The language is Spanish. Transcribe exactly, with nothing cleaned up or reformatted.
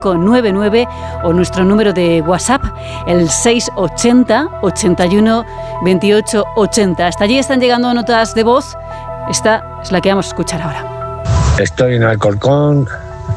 nueve nueve o nuestro número de WhatsApp, el seis ochenta, ochenta y uno, veintiocho ochenta. Hasta allí están llegando notas de voz. Esta es la que vamos a escuchar ahora. Estoy en Alcorcón,